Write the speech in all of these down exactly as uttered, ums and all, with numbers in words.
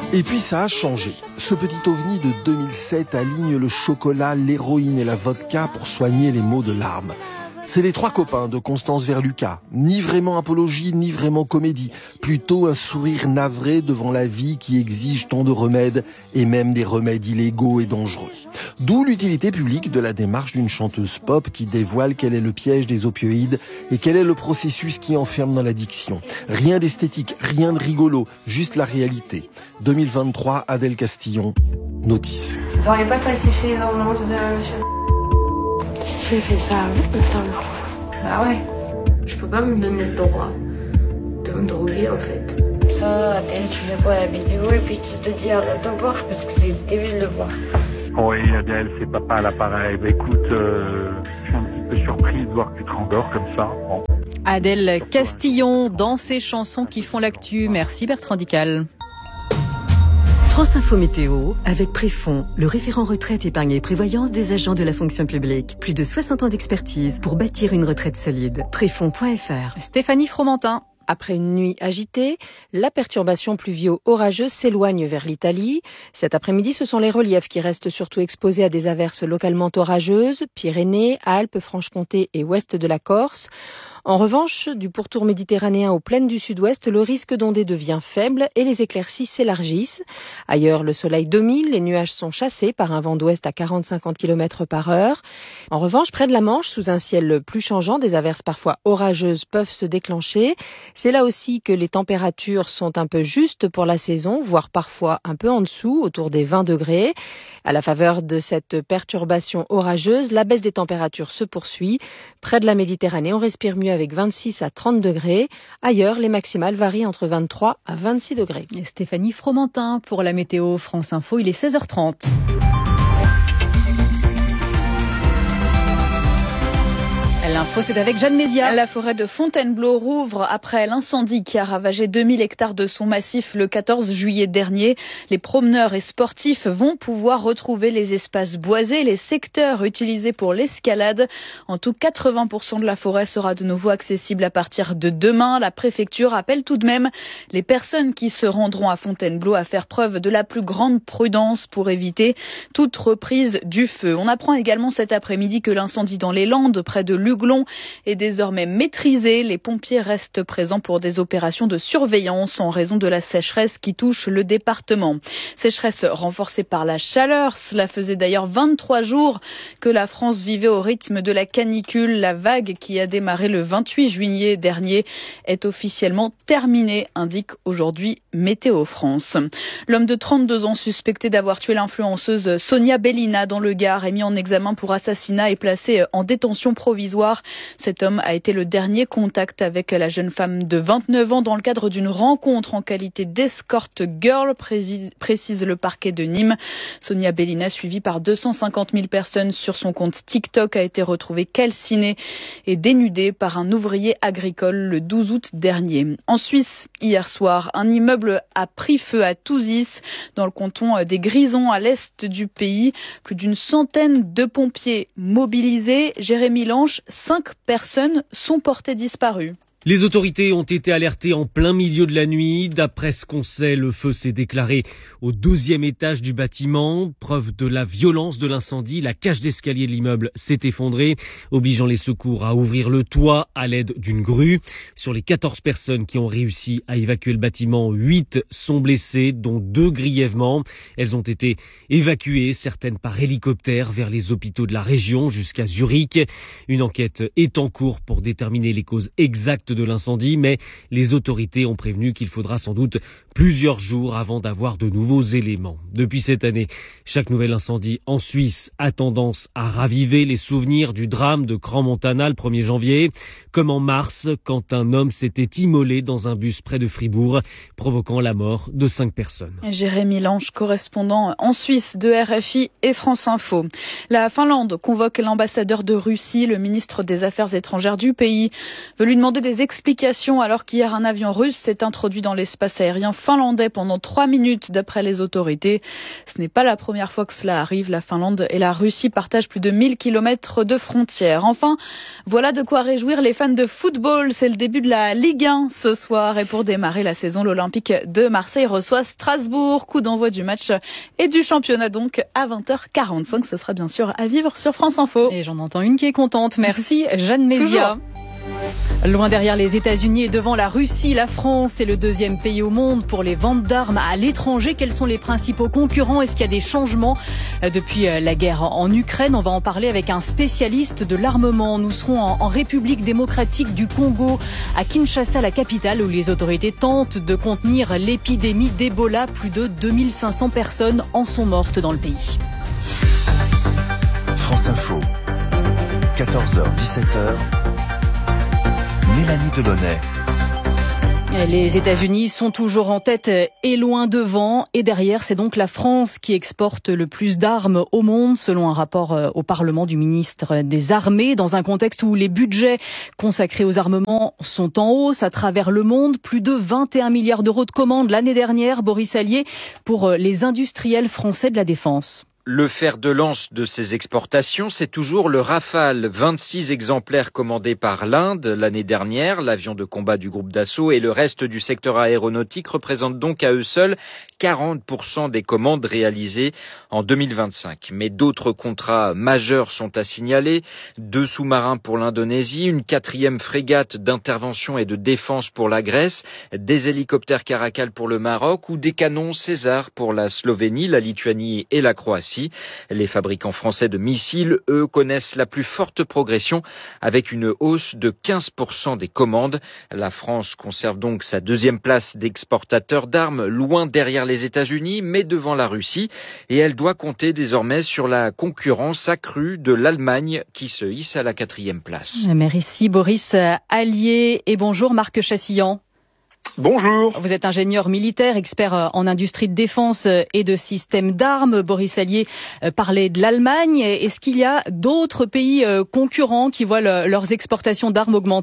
Et puis ça a changé. Ce petit ovni de deux mille sept aligne le chocolat, l'héroïne et la vodka pour soigner les maux de larmes. C'est les trois copains de Constance Verlucas. Ni vraiment apologie, ni vraiment comédie. Plutôt un sourire navré devant la vie qui exige tant de remèdes, et même des remèdes illégaux et dangereux. D'où l'utilité publique de la démarche d'une chanteuse pop qui dévoile quel est le piège des opioïdes et quel est le processus qui enferme dans l'addiction. Rien d'esthétique, rien de rigolo, juste la réalité. deux mille vingt-trois, Adèle Castillon, Notice. Vous n'auriez pas falsifié dans le monde de monsieur? J'ai fait ça dans le... Ah ouais. Je peux pas me donner le droit de me droguer en fait. Ça, Adèle, tu me vois la vidéo et puis tu te dis arrête de boire parce que c'est débile de boire. Oui, Adèle, c'est papa à l'appareil. Bah écoute, euh, je suis un petit peu surpris de voir que tu te rendors comme ça. Bon. Adèle Castillon dans ses chansons qui font l'actu. Merci Bertrand Dical. France Info Météo, avec Préfond, le référent retraite, épargne et prévoyance des agents de la fonction publique. Plus de soixante ans d'expertise pour bâtir une retraite solide. Préfond point F R. Stéphanie Fromentin. Après une nuit agitée, la perturbation pluvio-orageuse s'éloigne vers l'Italie. Cet après-midi, ce sont les reliefs qui restent surtout exposés à des averses localement orageuses, Pyrénées, Alpes, Franche-Comté et ouest de la Corse. En revanche, du pourtour méditerranéen aux plaines du sud-ouest, le risque d'ondée devient faible et les éclaircies s'élargissent. Ailleurs, le soleil domine, les nuages sont chassés par un vent d'ouest à quarante à cinquante kilomètres par heure. En revanche, près de la Manche, sous un ciel plus changeant, des averses parfois orageuses peuvent se déclencher. C'est là aussi que les températures sont un peu justes pour la saison, voire parfois un peu en dessous, autour des vingt degrés. À la faveur de cette perturbation orageuse, la baisse des températures se poursuit. Près de la Méditerranée, on respire mieux avec vingt-six à trente degrés. Ailleurs, les maximales varient entre vingt-trois à vingt-six degrés. Et Stéphanie Fromentin pour la météo France Info, il est seize heures trente. L'info, c'est avec Jeanne Mézia. La forêt de Fontainebleau rouvre après l'incendie qui a ravagé deux mille hectares de son massif le quatorze juillet dernier. Les promeneurs et sportifs vont pouvoir retrouver les espaces boisés, les secteurs utilisés pour l'escalade. En tout, quatre-vingts pour cent de la forêt sera de nouveau accessible à partir de demain. La préfecture appelle tout de même les personnes qui se rendront à Fontainebleau à faire preuve de la plus grande prudence pour éviter toute reprise du feu. On apprend également cet après-midi que l'incendie dans les Landes, près de Luglon, est désormais maîtrisé. Les pompiers restent présents pour des opérations de surveillance en raison de la sécheresse qui touche le département. Sécheresse renforcée par la chaleur. Cela faisait d'ailleurs vingt-trois jours que la France vivait au rythme de la canicule. La vague qui a démarré le vingt-huit juillet dernier est officiellement terminée, indique aujourd'hui Météo France. L'homme de trente-deux ans suspecté d'avoir tué l'influenceuse Sonia Bellina dans le Gard est mis en examen pour assassinat et placé en détention provisoire. Cet homme a été le dernier contact avec la jeune femme de vingt-neuf ans dans le cadre d'une rencontre en qualité d'escort girl, précise le parquet de Nîmes. Sonia Bellina, suivie par deux cent cinquante mille personnes sur son compte TikTok, a été retrouvée calcinée et dénudée par un ouvrier agricole le douze août dernier. En Suisse, hier soir, un immeuble a pris feu à Touzis, dans le canton des Grisons, à l'est du pays. Plus d'une centaine de pompiers mobilisés. Jérémy Lange, cinq personnes sont portées disparues. Les autorités ont été alertées en plein milieu de la nuit. D'après ce qu'on sait, le feu s'est déclaré au douzième étage du bâtiment. Preuve de la violence de l'incendie, la cage d'escalier de l'immeuble s'est effondrée, obligeant les secours à ouvrir le toit à l'aide d'une grue. Sur les quatorze personnes qui ont réussi à évacuer le bâtiment, huit sont blessées, dont deux grièvement. Elles ont été évacuées, certaines par hélicoptère, vers les hôpitaux de la région jusqu'à Zurich. Une enquête est en cours pour déterminer les causes exactes de l'incendie, mais les autorités ont prévenu qu'il faudra sans doute plusieurs jours avant d'avoir de nouveaux éléments. Depuis cette année, chaque nouvel incendie en Suisse a tendance à raviver les souvenirs du drame de Crans-Montana le premier janvier, comme en mars, quand un homme s'était immolé dans un bus près de Fribourg, provoquant la mort de cinq personnes. Jérémy Lange, correspondant en Suisse de R F I et France Info. La Finlande convoque l'ambassadeur de Russie. Le ministre des Affaires étrangères du pays veut lui demander des des explications alors qu'hier un avion russe s'est introduit dans l'espace aérien finlandais pendant trois minutes d'après les autorités. Ce n'est pas la première fois que cela arrive. La Finlande et la Russie partagent plus de mille kilomètres de frontières. Enfin, voilà de quoi réjouir les fans de football. C'est le début de la Ligue un ce soir et pour démarrer la saison, l'Olympique de Marseille reçoit Strasbourg. Coup d'envoi du match et du championnat donc à vingt heures quarante-cinq. Ce sera bien sûr à vivre sur France Info. Et j'en entends une qui est contente. Merci Jeanne Mézia. Loin derrière les États-Unis et devant la Russie, la France est le deuxième pays au monde pour les ventes d'armes à l'étranger. Quels sont les principaux concurrents? Est-ce qu'il y a des changements depuis la guerre en Ukraine? On va en parler avec un spécialiste de l'armement. Nous serons en République démocratique du Congo, à Kinshasa, la capitale, où les autorités tentent de contenir l'épidémie d'Ebola. Plus de deux mille cinq cents personnes en sont mortes dans le pays. France Info, quatorze heures dix-sept heures. Mélanie Delaunay. Les États-Unis sont toujours en tête et loin devant. Et derrière, c'est donc la France qui exporte le plus d'armes au monde, selon un rapport au Parlement du ministre des Armées, dans un contexte où les budgets consacrés aux armements sont en hausse à travers le monde. Plus de vingt et un milliards d'euros de commandes l'année dernière, Boris Allier, pour les industriels français de la défense. Le fer de lance de ces exportations, c'est toujours le Rafale. vingt-six exemplaires commandés par l'Inde l'année dernière. L'avion de combat du groupe Dassault et le reste du secteur aéronautique représentent donc à eux seuls quarante pour cent des commandes réalisées en deux mille vingt-cinq. Mais d'autres contrats majeurs sont à signaler. Deux sous-marins pour l'Indonésie, une quatrième frégate d'intervention et de défense pour la Grèce, des hélicoptères Caracal pour le Maroc ou des canons César pour la Slovénie, la Lituanie et la Croatie. Les fabricants français de missiles, eux, connaissent la plus forte progression avec une hausse de quinze pour cent des commandes. La France conserve donc sa deuxième place d'exportateur d'armes, loin derrière les États-Unis, mais devant la Russie. Et elle doit compter désormais sur la concurrence accrue de l'Allemagne qui se hisse à la quatrième place. Merci Boris Allier et bonjour Marc Chassillan. Bonjour. Vous êtes ingénieur militaire, expert en industrie de défense et de systèmes d'armes. Boris Allier parlait de l'Allemagne. Est-ce qu'il y a d'autres pays concurrents qui voient leurs exportations d'armes augmenter ?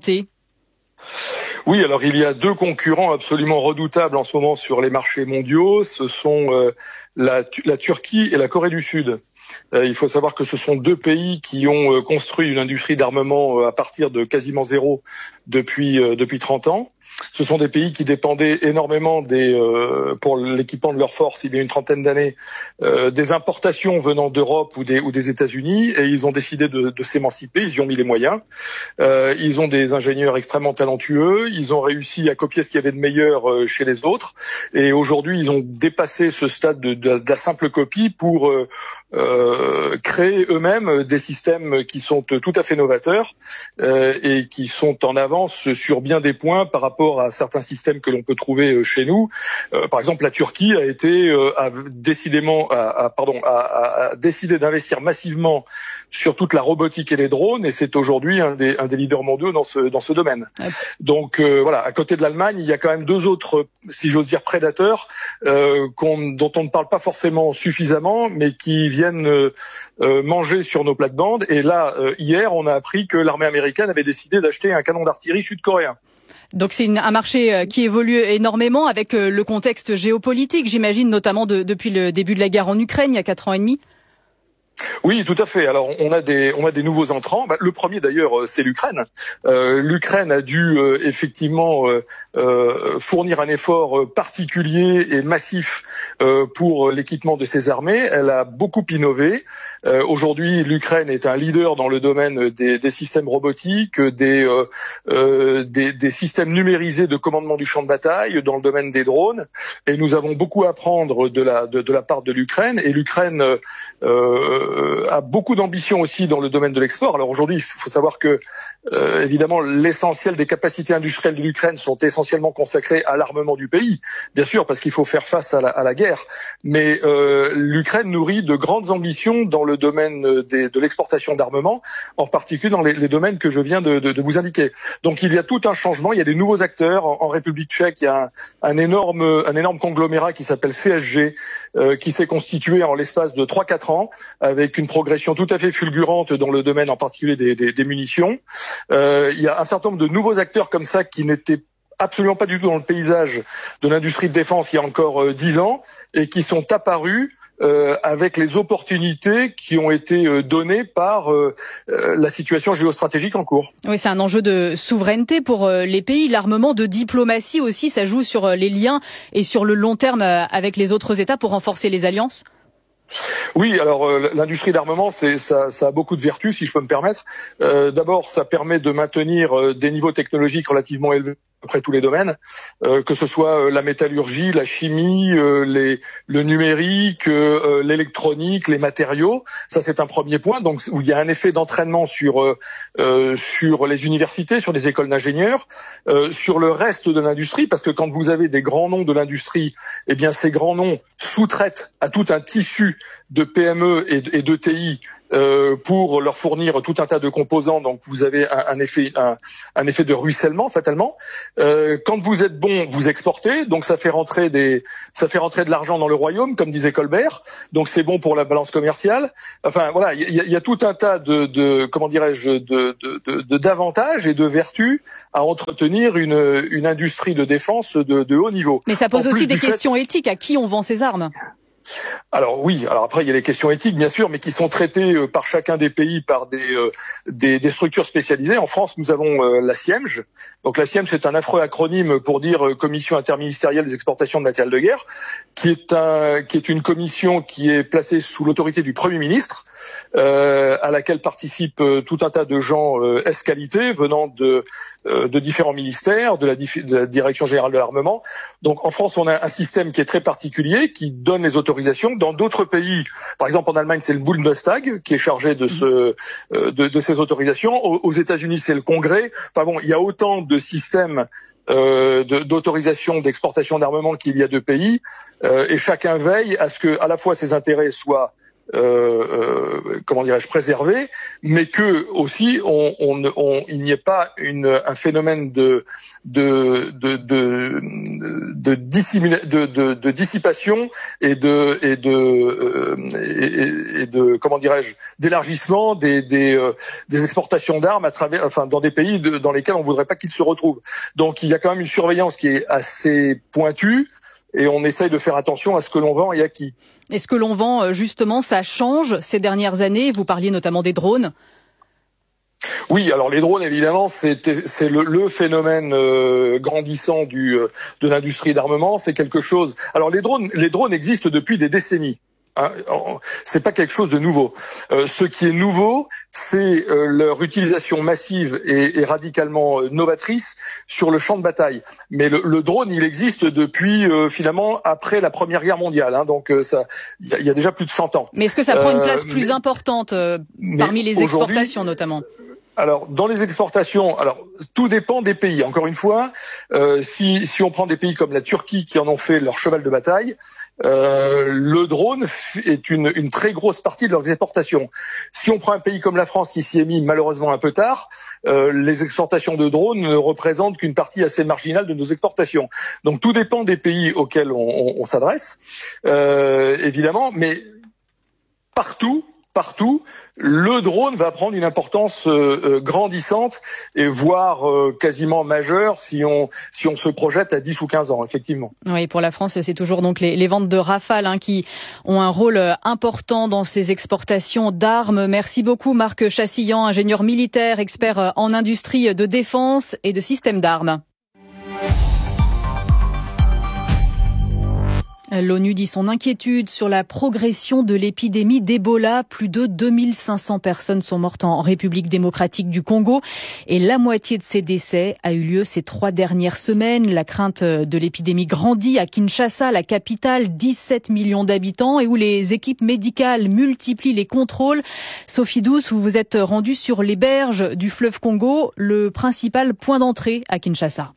Oui, alors il y a deux concurrents absolument redoutables en ce moment sur les marchés mondiaux. Ce sont euh, la, la Turquie et la Corée du Sud. Euh, il faut savoir que ce sont deux pays qui ont euh, construit une industrie d'armement euh, à partir de quasiment zéro depuis euh, depuis trente ans. Ce sont des pays qui dépendaient énormément des, euh, pour l'équipement de leurs forces il y a une trentaine d'années, euh, des importations venant d'Europe ou des, ou des États-Unis, et ils ont décidé de, de s'émanciper. Ils y ont mis les moyens. Euh, ils ont des ingénieurs extrêmement talentueux. Ils ont réussi à copier ce qu'il y avait de meilleur euh, chez les autres, et aujourd'hui ils ont dépassé ce stade de, de, de la simple copie pour euh, euh, créer eux-mêmes des systèmes qui sont tout à fait novateurs euh, et qui sont en avance sur bien des points par rapport à certains systèmes que l'on peut trouver chez nous. Euh, par exemple, la Turquie a été euh, a décidément a, a, pardon a, a décidé d'investir massivement sur toute la robotique et les drones, et c'est aujourd'hui un des, un des leaders mondiaux dans ce dans ce domaine. Ouais. Donc euh, voilà, à côté de l'Allemagne, il y a quand même deux autres, si j'ose dire, prédateurs euh, qu'on, dont on ne parle pas forcément suffisamment, mais qui viennent euh, manger sur nos plates-bandes. Et là, euh, hier, on a appris que l'armée américaine avait décidé d'acheter un canon d'artillerie sud-coréen. Donc c'est une, un marché qui évolue énormément avec le contexte géopolitique, j'imagine, notamment de, depuis le début de la guerre en Ukraine, il y a quatre ans et demi. Oui, tout à fait. Alors on a des on a des nouveaux entrants. Bah, le premier d'ailleurs, c'est l'Ukraine. Euh, L'Ukraine a dû euh, effectivement euh, euh, fournir un effort particulier et massif euh, pour l'équipement de ses armées. Elle a beaucoup innové. Euh, Aujourd'hui, l'Ukraine est un leader dans le domaine des, des systèmes robotiques, des, euh, euh, des des systèmes numérisés de commandement du champ de bataille, dans le domaine des drones. Et nous avons beaucoup à apprendre de la de, de la part de l'Ukraine. Et l'Ukraine euh, a beaucoup d'ambition aussi dans le domaine de l'export. Alors aujourd'hui, il faut savoir que euh, évidemment l'essentiel des capacités industrielles de l'Ukraine sont essentiellement consacrées à l'armement du pays, bien sûr, parce qu'il faut faire face à la, à la guerre. Mais euh, l'Ukraine nourrit de grandes ambitions dans le domaine des, de l'exportation d'armement, en particulier dans les, les domaines que je viens de, de, de vous indiquer. Donc il y a tout un changement. Il y a des nouveaux acteurs en, en République tchèque. Il y a un, un énorme un énorme conglomérat qui s'appelle C S G, euh, qui s'est constitué en l'espace de trois quatre ans, avec avec une progression tout à fait fulgurante dans le domaine en particulier des, des, des munitions. Euh, il y a un certain nombre de nouveaux acteurs comme ça qui n'étaient absolument pas du tout dans le paysage de l'industrie de défense il y a encore dix euh, ans et qui sont apparus euh, avec les opportunités qui ont été euh, données par euh, euh, la situation géostratégique en cours. Oui, c'est un enjeu de souveraineté pour euh, les pays. L'armement, de diplomatie aussi, ça joue sur euh, les liens et sur le long terme euh, avec les autres États pour renforcer les alliances. Oui, alors euh, l'industrie d'armement, c'est ça, ça a beaucoup de vertus, si je peux me permettre. Euh, d'abord, ça permet de maintenir euh, des niveaux technologiques relativement élevés après tous les domaines, euh, que ce soit euh, la métallurgie, la chimie, euh, les, le numérique, euh, l'électronique, les matériaux. Ça, c'est un premier point. Donc, où il y a un effet d'entraînement sur euh, euh, sur les universités, sur les écoles d'ingénieurs, euh, sur le reste de l'industrie, parce que quand vous avez des grands noms de l'industrie, eh bien, ces grands noms sous-traitent à tout un tissu de P M E et de, et de T I euh, pour leur fournir tout un tas de composants. Donc, vous avez un, un effet un, un effet de ruissellement fatalement. Euh, quand vous êtes bon, vous exportez, donc ça fait rentrer des, ça fait rentrer de l'argent dans le royaume, comme disait Colbert. Donc c'est bon pour la balance commerciale. Enfin voilà, il y a, y a tout un tas de, de comment dirais-je, de, de, de, de d'avantages et de vertus à entretenir une, une industrie de défense de, de haut niveau. Mais ça pose aussi des questions fait... éthiques. À qui on vend ces armes ? Alors oui, alors après il y a les questions éthiques bien sûr, mais qui sont traitées euh, par chacun des pays par des, euh, des des structures spécialisées. En France, nous avons euh, la C I E M G. Donc la C I E M G, c'est un affreux acronyme pour dire euh, Commission interministérielle des exportations de matériel de guerre, qui est un qui est une commission qui est placée sous l'autorité du Premier ministre, euh, à laquelle participent euh, tout un tas de gens euh, ès-qualité venant de euh, de différents ministères, de la, de la Direction générale de l'armement. Donc en France, on a un système qui est très particulier, qui donne les autorisations. Dans d'autres pays, par exemple en Allemagne, c'est le Bundestag qui est chargé de, ce, euh, de, de ces autorisations. Aux, aux États-Unis, c'est le Congrès. Enfin bon, il y a autant de systèmes euh, de, d'autorisation d'exportation d'armement qu'il y a de pays, euh, et chacun veille à ce que, à la fois, ses intérêts soient Euh, euh, comment dirais-je, préservé, mais que aussi on, on, on, il n'y ait pas une, un phénomène de de de de de, dissimula, de, de, de dissipation et de et de euh, et, et de comment dirais-je, d'élargissement des des, euh, des exportations d'armes à travers, enfin dans des pays de, dans lesquels on voudrait pas qu'ils se retrouvent. Donc il y a quand même une surveillance qui est assez pointue. Et on essaye de faire attention à ce que l'on vend et à qui. Et ce que l'on vend, justement, ça change ces dernières années. Vous parliez notamment des drones. Oui, alors les drones, évidemment, c'est, c'est le, le phénomène euh, grandissant du, euh, de l'industrie d'armement. C'est quelque chose. Alors les drones, les drones existent depuis des décennies. Hein, c'est pas quelque chose de nouveau. Euh, ce qui est nouveau, c'est euh, leur utilisation massive et, et radicalement euh, novatrice sur le champ de bataille. Mais le, le drone, il existe depuis euh, finalement après la Première Guerre mondiale. Hein, donc euh, ça, il y, y a déjà plus de cent ans. Mais est-ce que ça prend une place euh, plus mais, importante euh, parmi les exportations notamment ? Alors, dans les exportations, alors tout dépend des pays. Encore une fois, euh, si, si on prend des pays comme la Turquie qui en ont fait leur cheval de bataille, euh, le drone est une, une très grosse partie de leurs exportations. Si on prend un pays comme la France qui s'y est mis malheureusement un peu tard, euh, les exportations de drones ne représentent qu'une partie assez marginale de nos exportations. Donc tout dépend des pays auxquels on, on, on s'adresse, euh, évidemment, mais partout. Partout, le drone va prendre une importance euh, grandissante et voire euh, quasiment majeure si on si on se projette à dix ou quinze ans, effectivement. Oui, pour la France, c'est toujours donc les, les ventes de Rafale hein, qui ont un rôle important dans ces exportations d'armes. Merci beaucoup Marc Chassillan, ingénieur militaire, expert en industrie de défense et de systèmes d'armes. L'ONU dit son inquiétude sur la progression de l'épidémie d'Ebola. Plus de deux mille cinq cents personnes sont mortes en République démocratique du Congo et la moitié de ces décès a eu lieu ces trois dernières semaines. La crainte de l'épidémie grandit à Kinshasa, la capitale, dix-sept millions d'habitants et où les équipes médicales multiplient les contrôles. Sophie Douce, vous vous êtes rendue sur les berges du fleuve Congo, le principal point d'entrée à Kinshasa.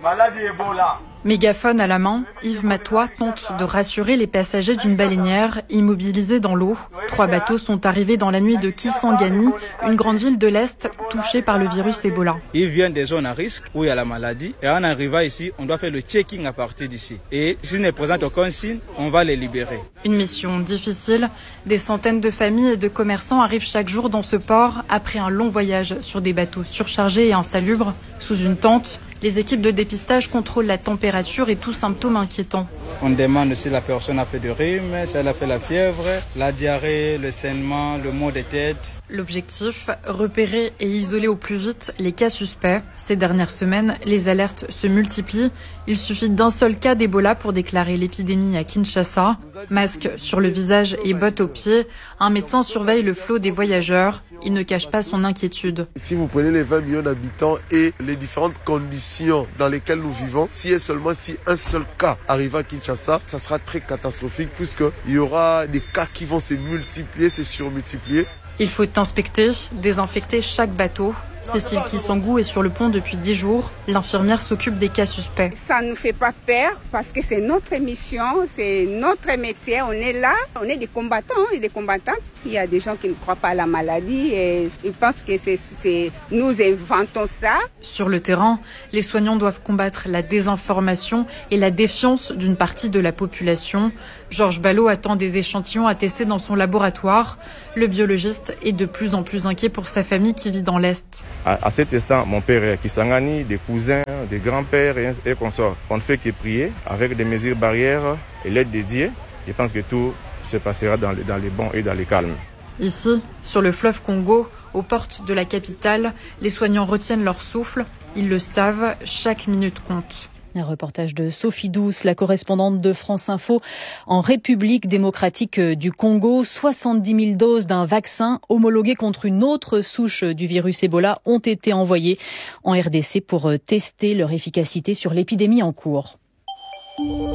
Maladie Ebola. Mégaphone à la main, Yves Matois tente de rassurer les passagers d'une baleinière immobilisée dans l'eau. Trois bateaux sont arrivés dans la nuit de Kisangani, une grande ville de l'Est touchée par le virus Ebola. Ils viennent des zones à risque où il y a la maladie. Et en arrivant ici, on doit faire le checking à partir d'ici. Et s'ils ne présentent aucun signe, on va les libérer. Une mission difficile. Des centaines de familles et de commerçants arrivent chaque jour dans ce port après un long voyage sur des bateaux surchargés et insalubres. Sous une tente, les équipes de dépistage contrôlent la température et tout symptôme inquiétant. On demande si la personne a fait du rhume, si elle a fait la fièvre, la diarrhée, le saignement, le maux de tête. L'objectif, repérer et isoler au plus vite les cas suspects. Ces dernières semaines, les alertes se multiplient. Il suffit d'un seul cas d'Ebola pour déclarer l'épidémie à Kinshasa. Masque sur le visage et bottes aux pieds, un médecin surveille le flot des voyageurs. Il ne cache pas son inquiétude. Si vous prenez les vingt millions d'habitants et les différentes conditions dans lesquelles nous vivons, si et seulement si un seul cas arrive à Kinshasa, ça sera très catastrophique puisqu'il y aura des cas qui vont se multiplier, se surmultiplier. Il faut inspecter, désinfecter chaque bateau. Cécile Kisangou est sur le pont depuis dix jours. L'infirmière s'occupe des cas suspects. Ça ne nous fait pas peur parce que c'est notre mission, c'est notre métier. On est là, on est des combattants et des combattantes. Il y a des gens qui ne croient pas à la maladie et ils pensent que c'est, c'est nous inventons ça. Sur le terrain, les soignants doivent combattre la désinformation et la défiance d'une partie de la population. Georges Ballot attend des échantillons à tester dans son laboratoire. Le biologiste est de plus en plus inquiet pour sa famille qui vit dans l'Est. À, à cet instant, mon père est Kisangani, des cousins, des grands-pères et, et consorts. On ne fait que prier avec des mesures barrières et l'aide de Dieu. Je pense que tout se passera dans, dans les bons et dans les calmes. Ici, sur le fleuve Congo, aux portes de la capitale, les soignants retiennent leur souffle. Ils le savent, chaque minute compte. Un reportage de Sophie Douce, la correspondante de France Info en République démocratique du Congo. soixante-dix mille doses d'un vaccin homologué contre une autre souche du virus Ebola ont été envoyées en R D C pour tester leur efficacité sur l'épidémie en cours. Vous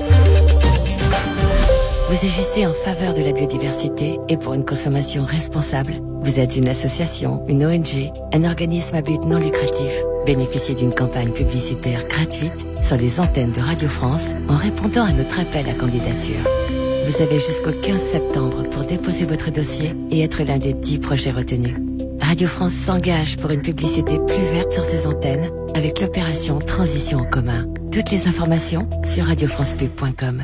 agissez en faveur de la biodiversité et pour une consommation responsable. Vous êtes une association, une O N G, un organisme à but non lucratif. Bénéficiez d'une campagne publicitaire gratuite sur les antennes de Radio France en répondant à notre appel à candidature. Vous avez jusqu'au quinze septembre pour déposer votre dossier et être l'un des dix projets retenus. Radio France s'engage pour une publicité plus verte sur ses antennes avec l'opération Transition en commun. Toutes les informations sur radio france pub point com.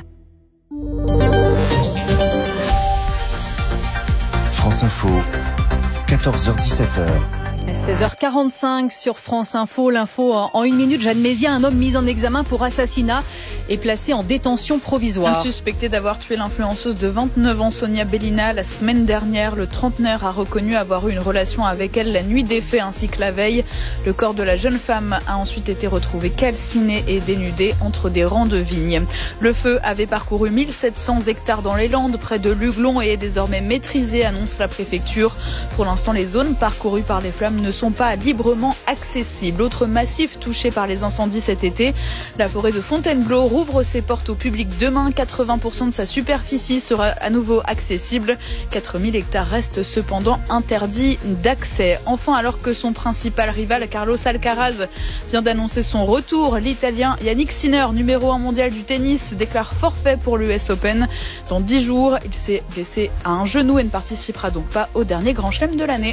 France Info, quatorze heures dix-sept heures. seize heures quarante-cinq sur France Info. L'info en une minute. Jeanne Mézia, un homme mis en examen pour assassinat, est placé en détention provisoire. Un suspecté d'avoir tué l'influenceuse de vingt-neuf ans Sonia Bellina la semaine dernière. Le trentenaire a reconnu avoir eu une relation avec elle la nuit des faits ainsi que la veille. Le corps de la jeune femme a ensuite été retrouvé calciné et dénudé entre des rangs de vignes. Le feu avait parcouru mille sept cents hectares dans les Landes près de Luglon et est désormais maîtrisé, annonce la préfecture. Pour l'instant, les zones parcourues par les flammes ne sont pas librement accessibles. Autre massif touché par les incendies cet été, la forêt de Fontainebleau rouvre ses portes au public demain. quatre-vingts pour cent de sa superficie sera à nouveau accessible. quatre mille hectares restent cependant interdits d'accès. Enfin, alors que son principal rival, Carlos Alcaraz, vient d'annoncer son retour, l'Italien Yannick Sinner, numéro un mondial du tennis, déclare forfait pour l'U S Open. Dans dix jours, il s'est blessé à un genou et ne participera donc pas au dernier Grand Chelem de l'année.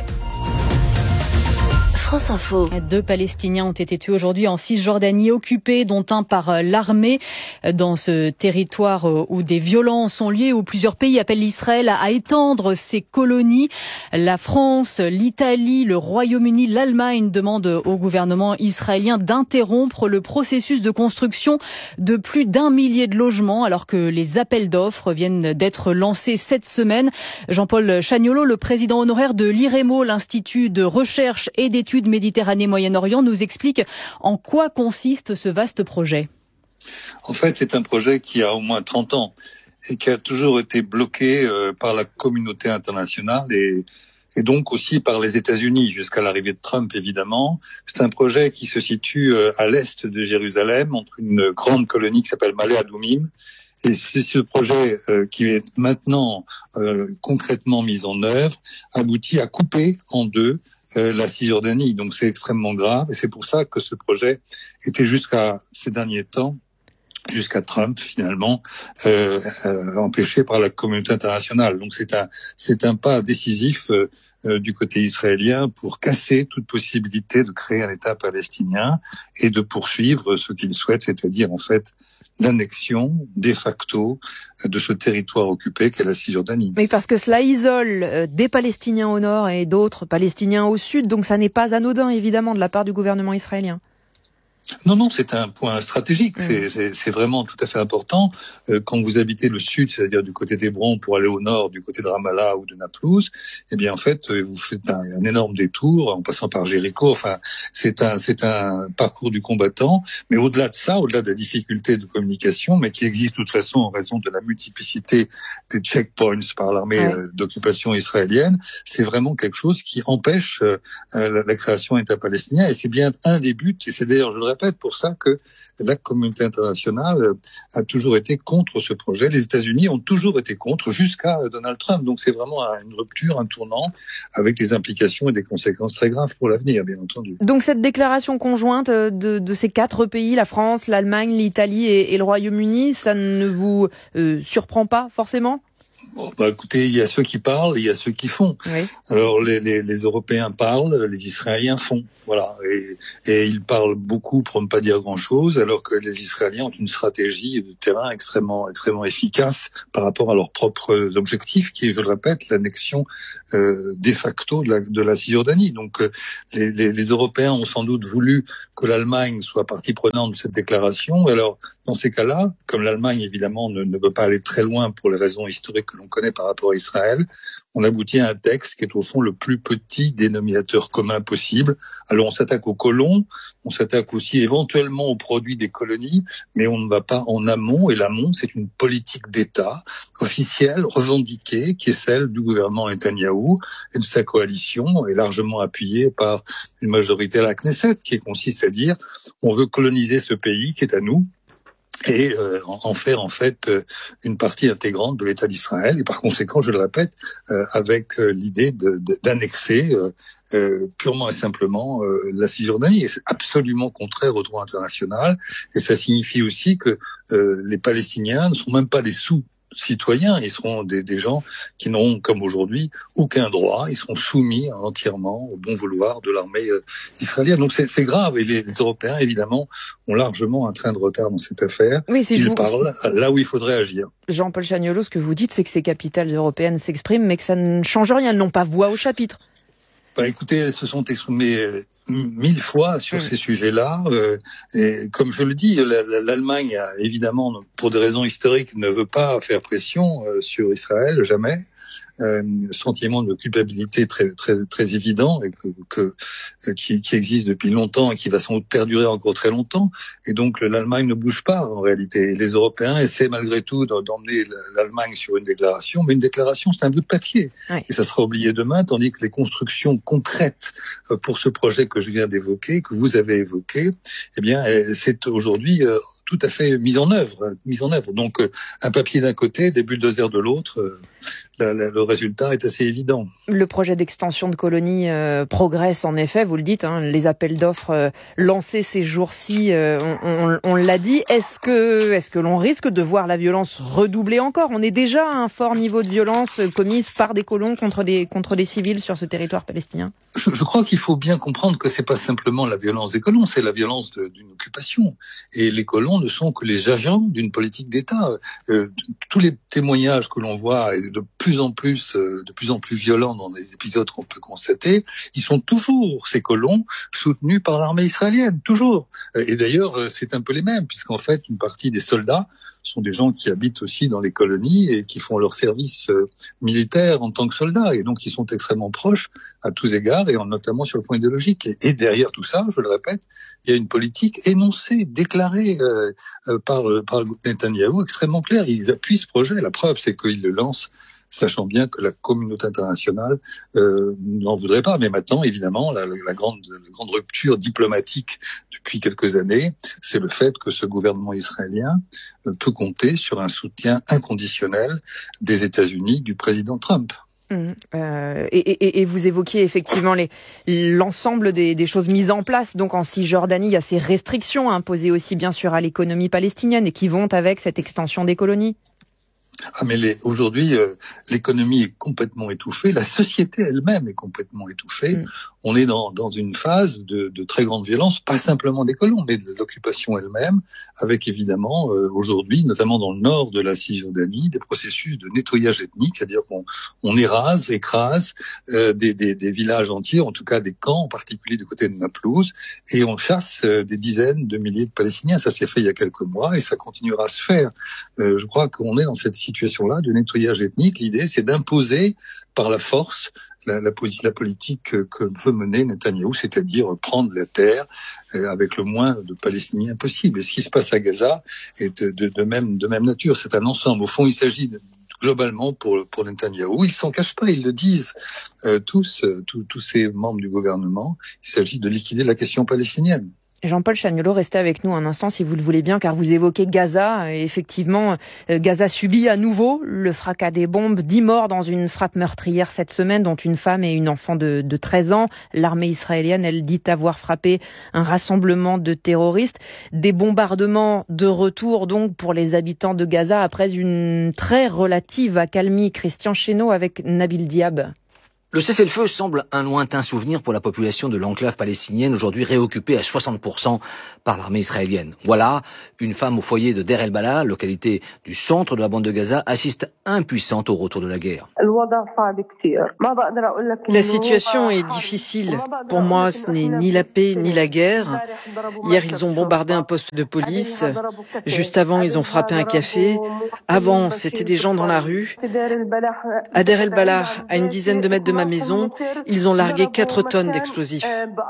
France Info. Deux Palestiniens ont été tués aujourd'hui en Cisjordanie occupée, dont un par l'armée. Dans ce territoire où des violences ont lieu, où plusieurs pays appellent l'Israël à étendre ses colonies. La France, l'Italie, le Royaume-Uni, l'Allemagne demandent au gouvernement israélien d'interrompre le processus de construction de plus d'un millier de logements, alors que les appels d'offres viennent d'être lancés cette semaine. Jean-Paul Chagnolot, le président honoraire de l'I R E M O, l'Institut de recherche et d'études Méditerranée-Moyen-Orient, nous explique en quoi consiste ce vaste projet. En fait, c'est un projet qui a au moins trente ans et qui a toujours été bloqué euh, par la communauté internationale et, et donc aussi par les États-Unis jusqu'à l'arrivée de Trump, évidemment. C'est un projet qui se situe euh, à l'est de Jérusalem, entre une grande colonie qui s'appelle Ma'ale Adumim. Et c'est ce projet euh, qui est maintenant euh, concrètement mis en œuvre, aboutit à couper en deux euh, la Cisjordanie. Donc c'est extrêmement grave et c'est pour ça que ce projet était jusqu'à ces derniers temps, jusqu'à Trump finalement, euh, euh, empêché par la communauté internationale. Donc c'est un c'est un pas décisif euh, euh, du côté israélien pour casser toute possibilité de créer un État palestinien et de poursuivre ce qu'il souhaite, c'est-à-dire en fait l'annexion de facto de ce territoire occupé qu'est la Cisjordanie. Oui, parce que cela isole des Palestiniens au nord et d'autres Palestiniens au sud, donc ça n'est pas anodin évidemment de la part du gouvernement israélien. Non, non, c'est un point stratégique. Mmh. C'est, c'est, c'est vraiment tout à fait important. Euh, quand vous habitez le sud, c'est-à-dire du côté d'Hébron pour aller au nord, du côté de Ramallah ou de Naplouse, eh bien en fait, vous faites un, un énorme détour en passant par Jéricho. Enfin, c'est un, c'est un parcours du combattant. Mais au-delà de ça, au-delà de la difficulté de communication, mais qui existe de toute façon en raison de la multiplicité des checkpoints par l'armée ouais. euh, d'occupation israélienne, c'est vraiment quelque chose qui empêche euh, la, la création d'État palestinien. Et c'est bien un des buts. Et c'est d'ailleurs, je le répète, pour ça que la communauté internationale a toujours été contre ce projet. Les États-Unis ont toujours été contre jusqu'à Donald Trump. Donc c'est vraiment une rupture, un tournant avec des implications et des conséquences très graves pour l'avenir, bien entendu. Donc cette déclaration conjointe de, de ces quatre pays, la France, l'Allemagne, l'Italie et, et le Royaume-Uni, ça ne vous euh, surprend pas forcément ? Bon, bah, écoutez, il y a ceux qui parlent, il y a ceux qui font. Oui. Alors, les, les, les Européens parlent, les Israéliens font. Voilà. Et, et ils parlent beaucoup pour ne pas dire grand-chose, alors que les Israéliens ont une stratégie de terrain extrêmement, extrêmement efficace par rapport à leurs propres objectifs, qui est, je le répète, l'annexion euh, de facto de la, de la Cisjordanie. Donc, euh, les, les, les Européens ont sans doute voulu que l'Allemagne soit partie prenante de cette déclaration. Alors, dans ces cas-là, comme l'Allemagne, évidemment, ne, ne peut pas aller très loin pour les raisons historiques que l'on connaît par rapport à Israël, on aboutit à un texte qui est au fond le plus petit dénominateur commun possible. Alors on s'attaque aux colons, on s'attaque aussi éventuellement aux produits des colonies, mais on ne va pas en amont, et l'amont, c'est une politique d'État officielle, revendiquée, qui est celle du gouvernement Netanyahou et de sa coalition, et largement appuyée par une majorité à la Knesset, qui consiste à dire on veut coloniser ce pays qui est à nous, et euh, en faire en fait euh, une partie intégrante de l'État d'Israël, et par conséquent, je le répète, euh, avec euh, l'idée de, de, d'annexer euh, euh, purement et simplement euh, la Cisjordanie. Et c'est absolument contraire au droit international, et ça signifie aussi que euh, les Palestiniens ne sont même pas des sous citoyens, ils seront des, des gens qui n'auront, comme aujourd'hui, aucun droit, ils seront soumis entièrement au bon vouloir de l'armée euh, israélienne. Donc c'est, c'est grave, et les, les Européens, évidemment, ont largement un train de retard dans cette affaire. Oui, si ils vous... parlent là où il faudrait agir. Jean-Paul Chagnolot, ce que vous dites, c'est que ces capitales européennes s'expriment, mais que ça ne change rien, elles n'ont pas voix au chapitre. Bah, écoutez, elles se sont exprimées mille fois sur mmh. ces sujets-là. Euh, et comme je le dis, la, la, l'Allemagne, a, évidemment, pour des raisons historiques, ne veut pas faire pression euh, sur Israël, jamais. Euh, sentiment de culpabilité très très très évident et que, que euh, qui, qui existe depuis longtemps et qui va sans doute perdurer encore très longtemps. Et donc l'Allemagne ne bouge pas en réalité. Les Européens essaient malgré tout d'emmener l'Allemagne sur une déclaration, mais une déclaration c'est un bout de papier oui. et ça sera oublié demain. Tandis que les constructions concrètes pour ce projet que je viens d'évoquer, que vous avez évoqué, eh bien c'est aujourd'hui euh, tout à fait mise en œuvre, mise en œuvre. Donc euh, un papier d'un côté, des bulldozers de l'autre. Euh, La, la, le résultat est assez évident. Le projet d'extension de colonies euh, progresse en effet, vous le dites, hein, les appels d'offres euh, lancés ces jours-ci, euh, on, on, on l'a dit. Est-ce que, est-ce que l'on risque de voir la violence redoubler encore ? On est déjà à un fort niveau de violence commise par des colons contre des, contre des civils sur ce territoire palestinien. Je, je crois qu'il faut bien comprendre que c'est pas simplement la violence des colons, c'est la violence de, d'une occupation. Et les colons ne sont que les agents d'une politique d'État. Euh, tous les témoignages que l'on voit, et de plus en plus, euh, de plus en plus violents dans les épisodes qu'on peut constater, ils sont toujours, ces colons, soutenus par l'armée israélienne, toujours. Et d'ailleurs, c'est un peu les mêmes, puisqu'en fait, une partie des soldats sont des gens qui habitent aussi dans les colonies et qui font leur service euh, militaire en tant que soldats. Et donc, ils sont extrêmement proches à tous égards, et notamment sur le point idéologique. Et, et derrière tout ça, je le répète, il y a une politique énoncée, déclarée euh, euh, par, par Netanyahou, extrêmement claire. Ils appuient ce projet. La preuve, c'est qu'ils le lancent sachant bien que la communauté internationale euh, n'en voudrait pas. Mais maintenant, évidemment, la, la, grande, la grande rupture diplomatique depuis quelques années, c'est le fait que ce gouvernement israélien euh, peut compter sur un soutien inconditionnel des États-Unis, du président Trump. Mmh. Euh, et, et, et vous évoquiez effectivement les, l'ensemble des, des choses mises en place. Donc en Cisjordanie, il y a ces restrictions imposées aussi bien sûr à l'économie palestinienne et qui vont avec cette extension des colonies. Ah mais les, aujourd'hui, euh, l'économie est complètement étouffée, la société elle-même est complètement étouffée. Mmh. On est dans, dans une phase de, de très grande violence, pas simplement des colons, mais de l'occupation elle-même, avec évidemment euh, aujourd'hui, notamment dans le nord de la Cisjordanie, des processus de nettoyage ethnique, c'est-à-dire qu'on on érase, écrase euh, des, des, des villages entiers, en tout cas des camps, en particulier du côté de Naplouse, et on chasse euh, des dizaines de milliers de Palestiniens. Ça s'est fait il y a quelques mois et ça continuera à se faire. Euh, je crois qu'on est dans cette situation-là de nettoyage ethnique. L'idée, c'est d'imposer par la force La, la, la politique que, que veut mener Netanyahou, c'est-à-dire prendre la terre euh, avec le moins de Palestiniens possible. Et ce qui se passe à Gaza est de, de, de, même, de même nature. C'est un ensemble. Au fond, il s'agit de, globalement pour, pour Netanyahou, ils s'en cachent pas, ils le disent euh, tous, euh, tous, tous ces membres du gouvernement. Il s'agit de liquider la question palestinienne. Jean-Paul Chagnolot, restez avec nous un instant si vous le voulez bien, car vous évoquez Gaza. Et effectivement, Gaza subit à nouveau le fracas des bombes. Dix morts dans une frappe meurtrière cette semaine, dont une femme et une enfant de, de treize ans. L'armée israélienne, elle dit avoir frappé un rassemblement de terroristes. Des bombardements de retour donc pour les habitants de Gaza après une très relative accalmie. Christian Chesneau avec Nabil Diab. Le cessez-le-feu semble un lointain souvenir pour la population de l'enclave palestinienne, aujourd'hui réoccupée à soixante pour cent par l'armée israélienne. Voilà, une femme au foyer de Deir el-Balah, localité du centre de la bande de Gaza, assiste impuissante au retour de la guerre. La situation est difficile. Pour moi, ce n'est ni la paix ni la guerre. Hier, ils ont bombardé un poste de police. Juste avant, ils ont frappé un café. Avant, c'était des gens dans la rue. À Deir el-Balah, à une dizaine de mètres de ma maison, ils ont largué quatre tonnes d'explosifs.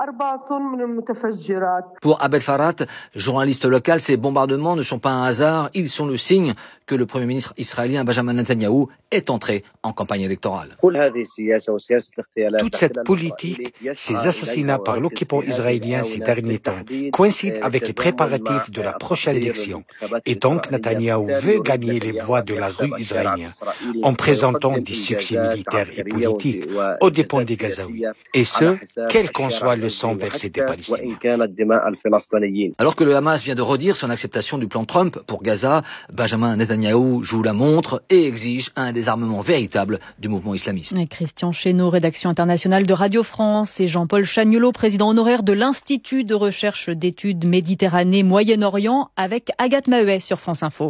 Pour Abed Farat, journaliste local, ces bombardements ne sont pas un hasard, ils sont le signe que le Premier ministre israélien Benjamin Netanyahou est entré en campagne électorale. Toute cette politique, ces assassinats par l'occupant israélien ces derniers temps, coïncident avec les préparatifs de la prochaine élection. Et donc Netanyahou veut gagner les voix de la rue israélienne en présentant des succès militaires et politiques aux dépens des Gazaouis. Et ce, quel qu'en soit le sang versé des Palestiniens. Alors que le Hamas vient de redire son acceptation du plan Trump pour Gaza, Benjamin Netanyahou joue la montre et exige un désarmement véritable du mouvement islamiste. Et Christian Chesneau, rédaction internationale de Radio France, et Jean-Paul Chagnolot, président honoraire de l'Institut de recherche d'études Méditerranée-Moyen-Orient, avec Agathe Maheuet sur France Info.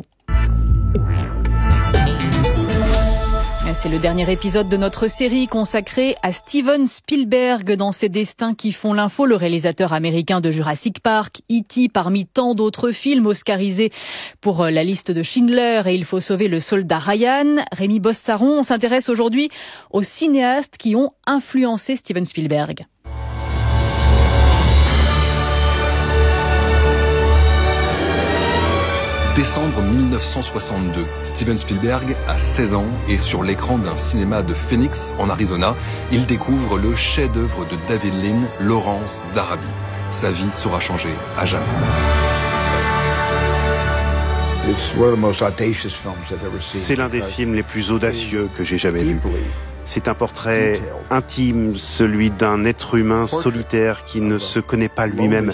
C'est le dernier épisode de notre série consacrée à Steven Spielberg dans ses destins qui font l'info. Le réalisateur américain de Jurassic Park, E T parmi tant d'autres films oscarisés pour la liste de Schindler et Il faut sauver le soldat Ryan. Rémi Bossaron, on s'intéresse aujourd'hui aux cinéastes qui ont influencé Steven Spielberg. Décembre mille neuf cent soixante-deux, Steven Spielberg a seize ans et sur l'écran d'un cinéma de Phoenix, en Arizona, il découvre le chef-d'œuvre de David Lean, Lawrence d'Arabie. Sa vie sera changée à jamais. C'est l'un des films les plus audacieux que j'ai jamais vu. C'est un portrait intime, celui d'un être humain solitaire qui ne se connaît pas lui-même.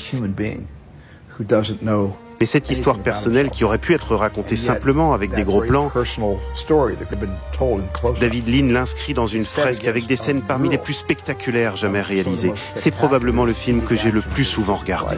Mais cette histoire personnelle qui aurait pu être racontée simplement avec des gros plans, David Lean l'inscrit dans une fresque avec des scènes parmi les plus spectaculaires jamais réalisées. C'est probablement le film que j'ai le plus souvent regardé.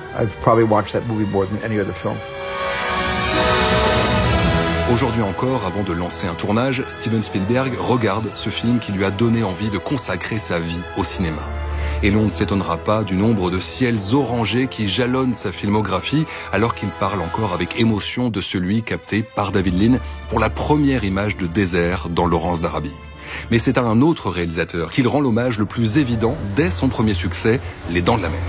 Aujourd'hui encore, avant de lancer un tournage, Steven Spielberg regarde ce film qui lui a donné envie de consacrer sa vie au cinéma. Et l'on ne s'étonnera pas du nombre de ciels orangés qui jalonnent sa filmographie alors qu'il parle encore avec émotion de celui capté par David Lean pour la première image de désert dans Lawrence d'Arabie. Mais c'est à un autre réalisateur qu'il rend l'hommage le plus évident dès son premier succès, Les Dents de la Mer.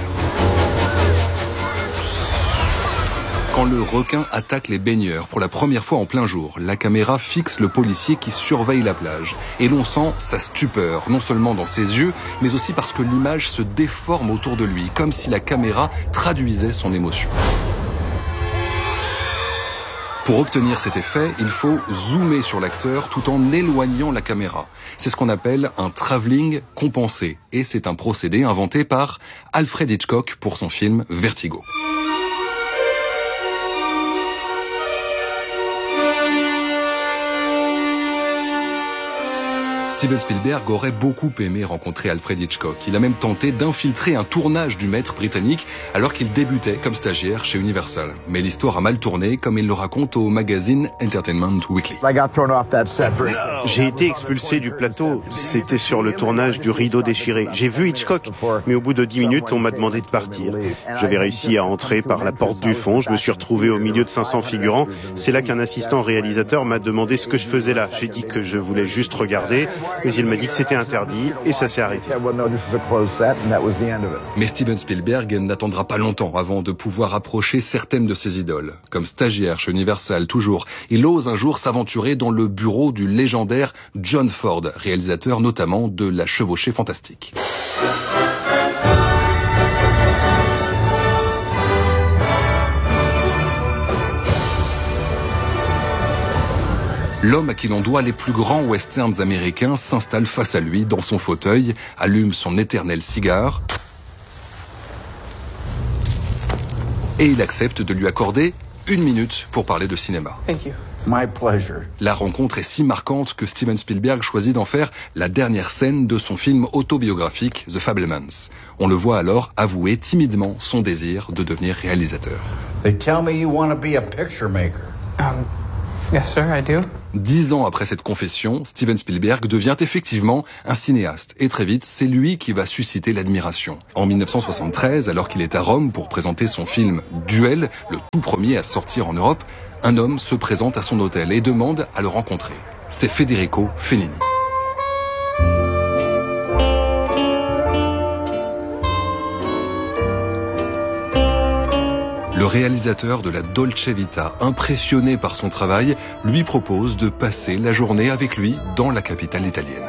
Quand le requin attaque les baigneurs pour la première fois en plein jour, la caméra fixe le policier qui surveille la plage. Et l'on sent sa stupeur, non seulement dans ses yeux, mais aussi parce que l'image se déforme autour de lui, comme si la caméra traduisait son émotion. Pour obtenir cet effet, il faut zoomer sur l'acteur tout en éloignant la caméra. C'est ce qu'on appelle un travelling compensé. Et c'est un procédé inventé par Alfred Hitchcock pour son film Vertigo. Steven Spielberg aurait beaucoup aimé rencontrer Alfred Hitchcock. Il a même tenté d'infiltrer un tournage du maître britannique alors qu'il débutait comme stagiaire chez Universal. Mais l'histoire a mal tourné, comme il le raconte au magazine Entertainment Weekly. J'ai été expulsé du plateau. C'était sur le tournage du Rideau déchiré. J'ai vu Hitchcock, mais au bout de dix minutes, on m'a demandé de partir. J'avais réussi à entrer par la porte du fond. Je me suis retrouvé au milieu de cinq cents figurants. C'est là qu'un assistant réalisateur m'a demandé ce que je faisais là. J'ai dit que je voulais juste regarder. Mais il m'a dit que c'était interdit et ça s'est arrêté. Mais Steven Spielberg n'attendra pas longtemps avant de pouvoir approcher certaines de ses idoles. Comme stagiaire chez Universal toujours, il ose un jour s'aventurer dans le bureau du légendaire John Ford, réalisateur notamment de La Chevauchée Fantastique. L'homme à qui l'on doit les plus grands westerns américains s'installe face à lui dans son fauteuil, allume son éternel cigare et il accepte de lui accorder une minute pour parler de cinéma. Thank you. My pleasure. La rencontre est si marquante que Steven Spielberg choisit d'en faire la dernière scène de son film autobiographique The Fabelmans. On le voit alors avouer timidement son désir de devenir réalisateur. They tell me you want to be a picture maker. Um, yes sir, I do. Dix ans après cette confession, Steven Spielberg devient effectivement un cinéaste. Et très vite, c'est lui qui va susciter l'admiration. En mille neuf cent soixante-treize, alors qu'il est à Rome pour présenter son film Duel, le tout premier à sortir en Europe, un homme se présente à son hôtel et demande à le rencontrer. C'est Federico Fellini. Le réalisateur de la Dolce Vita, impressionné par son travail, lui propose de passer la journée avec lui dans la capitale italienne.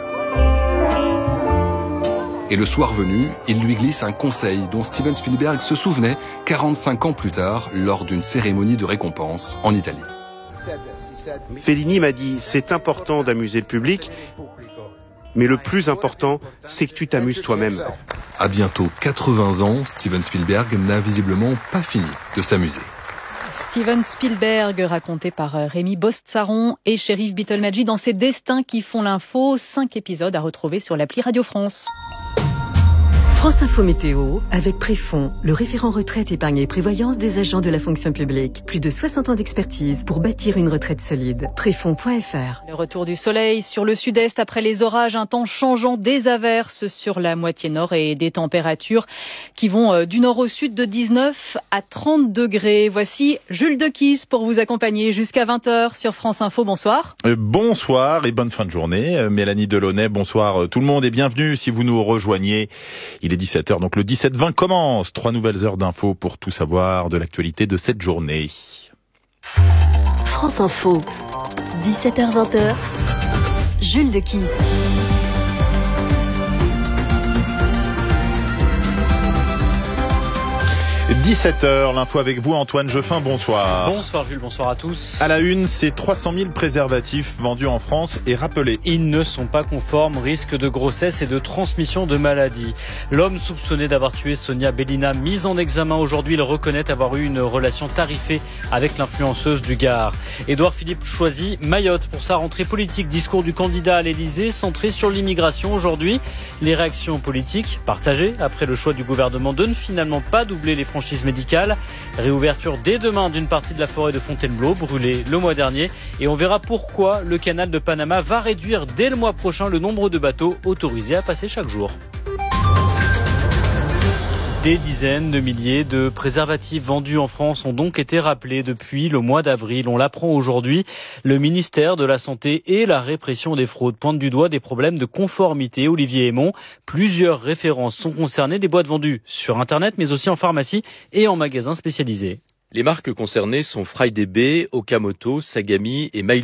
Et le soir venu, il lui glisse un conseil dont Steven Spielberg se souvenait quarante-cinq ans plus tard lors d'une cérémonie de récompense en Italie. Fellini m'a dit, c'est important d'amuser le public, mais le plus important, c'est que tu t'amuses toi-même. À bientôt quatre-vingts ans, Steven Spielberg n'a visiblement pas fini de s'amuser. Steven Spielberg, raconté par Rémi Bostsaron et Chérif Beatle-Maggi dans ses Destins qui font l'info. Cinq épisodes à retrouver sur l'appli Radio France. France Info Météo, avec Préfond, le référent retraite, épargne et prévoyance des agents de la fonction publique. Plus de soixante ans d'expertise pour bâtir une retraite solide. Préfond point F R. Le retour du soleil sur le sud-est après les orages, un temps changeant, des averses sur la moitié nord et des températures qui vont du nord au sud de dix-neuf à trente degrés. Voici Jules Dequisse pour vous accompagner jusqu'à vingt heures sur France Info. Bonsoir. Euh, bonsoir et bonne fin de journée. Euh, Mélanie Delaunay, bonsoir tout le monde et bienvenue si vous nous rejoignez. Il est dix-sept heures, donc le dix-sept vingt commence. Trois nouvelles heures d'infos pour tout savoir de l'actualité de cette journée. France Info, dix-sept heures vingt, Jules Dequisse. dix-sept heures, l'info avec vous Antoine Jeffin, bonsoir. Bonsoir Jules, bonsoir à tous. À la une, c'est trois cent mille préservatifs vendus en France et rappelés. Ils ne sont pas conformes, risque de grossesse et de transmission de maladies. L'homme soupçonné d'avoir tué Sonia Bellina, mis en examen aujourd'hui, il reconnaît avoir eu une relation tarifée avec l'influenceuse du Gard. Édouard Philippe choisit Mayotte pour sa rentrée politique. Discours du candidat à l'Elysée centré sur l'immigration aujourd'hui. Les réactions politiques partagées après le choix du gouvernement de ne finalement pas doubler les franchises médicale. Réouverture dès demain d'une partie de la forêt de Fontainebleau, brûlée le mois dernier. Et on verra pourquoi le canal de Panama va réduire dès le mois prochain le nombre de bateaux autorisés à passer chaque jour. Des dizaines de milliers de préservatifs vendus en France ont donc été rappelés depuis le mois d'avril. On l'apprend aujourd'hui. Le ministère de la Santé et la répression des fraudes pointent du doigt des problèmes de conformité. Olivier Hémon, plusieurs références sont concernées, des boîtes vendues sur Internet, mais aussi en pharmacie et en magasins spécialisés. Les marques concernées sont FryDB, Okamoto, Sagami et Mylubi.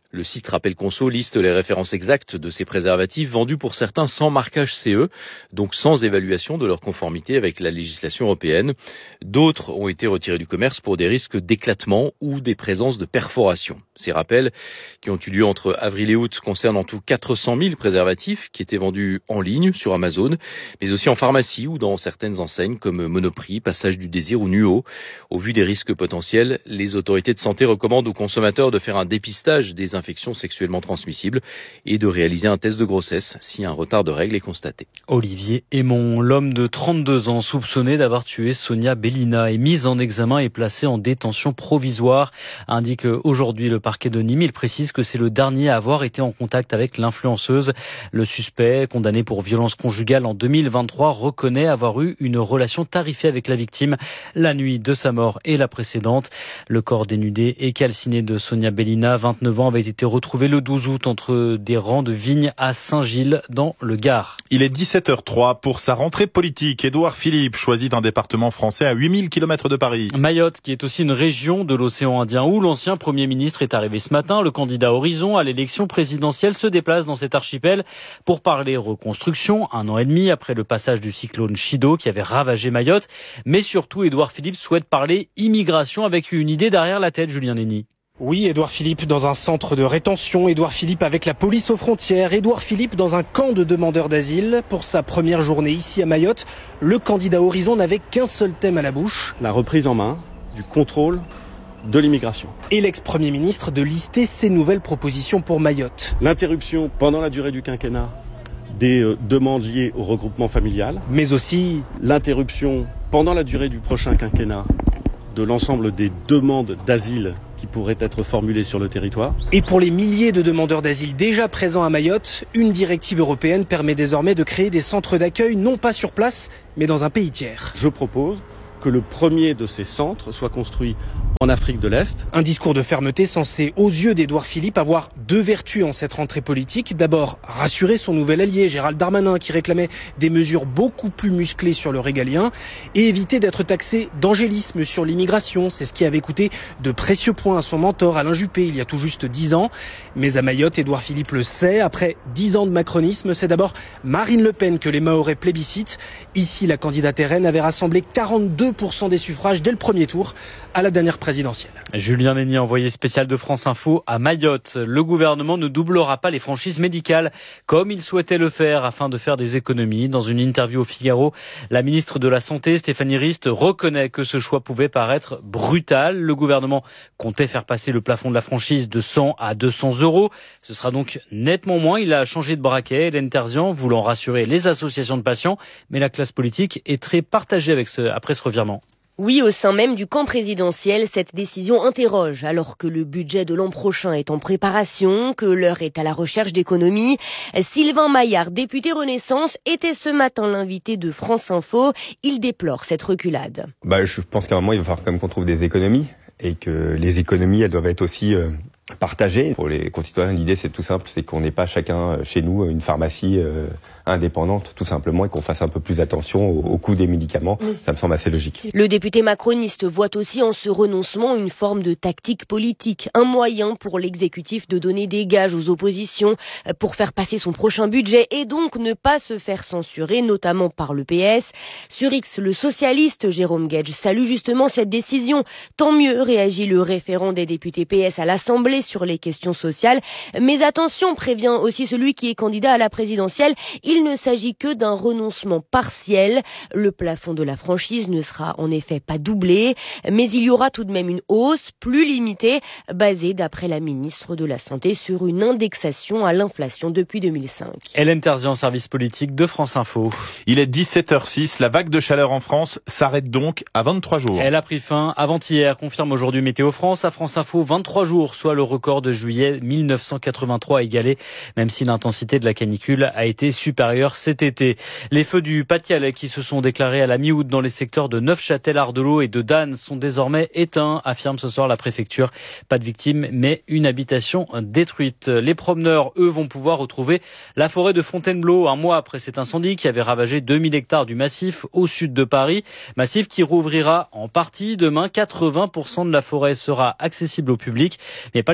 Le site Rappel Conso liste les références exactes de ces préservatifs vendus pour certains sans marquage C E, donc sans évaluation de leur conformité avec la législation européenne. D'autres ont été retirés du commerce pour des risques d'éclatement ou des présences de perforation. Ces rappels, qui ont eu lieu entre avril et août, concernent en tout quatre cent mille préservatifs qui étaient vendus en ligne sur Amazon, mais aussi en pharmacie ou dans certaines enseignes comme Monoprix, Passage du Désir ou Nuo. Au vu des risques potentiels, les autorités de santé recommandent aux consommateurs de faire un dépistage des infections sexuellement transmissibles et de réaliser un test de grossesse si un retard de règles est constaté. Olivier Aymon, l'homme de trente-deux ans soupçonné d'avoir tué Sonia Bellina, est mis en examen et placé en détention provisoire, indique aujourd'hui le parquet de Nîmes. Il précise que c'est le dernier à avoir été en contact avec l'influenceuse. Le suspect, condamné pour violence conjugale en deux mille vingt-trois, reconnaît avoir eu une relation tarifée avec la victime la nuit de sa mort et la précédente. Le corps dénudé et calciné de Sonia Bellina, vingt-neuf ans, avait été retrouvé le douze août entre des rangs de vignes à Saint-Gilles dans le Gard. Il est dix-sept heures zéro trois pour sa rentrée politique. Édouard Philippe choisit un département français à huit mille kilomètres de Paris. Mayotte, qui est aussi une région de l'océan Indien où l'ancien Premier ministre est arrivé ce matin. Le candidat Horizon à l'élection présidentielle se déplace dans cet archipel pour parler reconstruction, un an et demi après le passage du cyclone Chido qui avait ravagé Mayotte. Mais surtout, Édouard Philippe souhaite parler immigration avec une idée derrière la tête, Julien Nenny. Oui, Édouard Philippe dans un centre de rétention, Édouard Philippe avec la police aux frontières, Édouard Philippe dans un camp de demandeurs d'asile. Pour sa première journée ici à Mayotte, le candidat Horizon n'avait qu'un seul thème à la bouche. La reprise en main du contrôle de l'immigration. Et l'ex-premier ministre de lister ses nouvelles propositions pour Mayotte. L'interruption pendant la durée du quinquennat des euh, demandes liées au regroupement familial. Mais aussi l'interruption pendant la durée du prochain quinquennat de l'ensemble des demandes d'asile qui pourraient être formulées sur le territoire. Et pour les milliers de demandeurs d'asile déjà présents à Mayotte, une directive européenne permet désormais de créer des centres d'accueil non pas sur place, mais dans un pays tiers. Je propose que le premier de ces centres soit construit en Afrique de l'Est. Un discours de fermeté censé, aux yeux d'Édouard Philippe, avoir deux vertus en cette rentrée politique. D'abord, rassurer son nouvel allié, Gérald Darmanin, qui réclamait des mesures beaucoup plus musclées sur le régalien, et éviter d'être taxé d'angélisme sur l'immigration. C'est ce qui avait coûté de précieux points à son mentor, Alain Juppé, il y a tout juste dix ans. Mais à Mayotte, Édouard Philippe le sait, après dix ans de macronisme, c'est d'abord Marine Le Pen que les Mahorais plébiscitent. Ici, la candidate R N avait rassemblé quarante-deux pour cent des suffrages dès le premier tour à la dernière présidentielle. Julien Nenny, envoyé spécial de France Info à Mayotte. Le gouvernement ne doublera pas les franchises médicales comme il souhaitait le faire afin de faire des économies. Dans une interview au Figaro, la ministre de la Santé, Stéphanie Rist, reconnaît que ce choix pouvait paraître brutal. Le gouvernement comptait faire passer le plafond de la franchise de cent à deux cents euros. Ce sera donc nettement moins. Il a changé de braquet. Hélène Terzian voulant rassurer les associations de patients, mais la classe politique est très partagée avec ce, après ce revirement. Oui, au sein même du camp présidentiel, cette décision interroge, alors que le budget de l'an prochain est en préparation, que l'heure est à la recherche d'économies. Sylvain Maillard, député Renaissance, était ce matin l'invité de France Info. Il déplore cette reculade. Bah, je pense qu'à un moment, il va falloir quand même qu'on trouve des économies, et que les économies, elles doivent être aussi euh, partagées. Pour les concitoyens, l'idée, c'est tout simple, c'est qu'on n'ait pas chacun chez nous une pharmacie euh, indépendante, tout simplement, et qu'on fasse un peu plus attention au, au coût des médicaments. Mais ça me semble assez logique. Le député macroniste voit aussi en ce renoncement une forme de tactique politique, un moyen pour l'exécutif de donner des gages aux oppositions pour faire passer son prochain budget et donc ne pas se faire censurer, notamment par le P S. Sur X, le socialiste Jérôme Guedj salue justement cette décision. Tant mieux, réagit le référent des députés P S à l'Assemblée sur les questions sociales. Mais attention, prévient aussi celui qui est candidat à la présidentielle, il ne s'agit que d'un renoncement partiel. Le plafond de la franchise ne sera en effet pas doublé, mais il y aura tout de même une hausse plus limitée, basée d'après la ministre de la Santé sur une indexation à l'inflation depuis deux mille cinq. Hélène Terzian, service politique de France Info. Il est dix-sept heures six, la vague de chaleur en France s'arrête donc à vingt-trois jours. Elle a pris fin avant-hier, confirme aujourd'hui Météo France à France Info, vingt-trois jours, soit le record de juillet mille neuf cent quatre-vingt-trois égalé, même si l'intensité de la canicule a été supérieure cet été. Les feux du Pas-de-Calais qui se sont déclarés à la mi-août dans les secteurs de Neufchâtel, Ardelot et de Dannes sont désormais éteints, affirme ce soir la préfecture. Pas de victimes, mais une habitation détruite. Les promeneurs, eux, vont pouvoir retrouver la forêt de Fontainebleau un mois après cet incendie qui avait ravagé deux mille hectares du massif au sud de Paris. Massif qui rouvrira en partie demain. quatre-vingts pour cent de la forêt sera accessible au public, mais pas les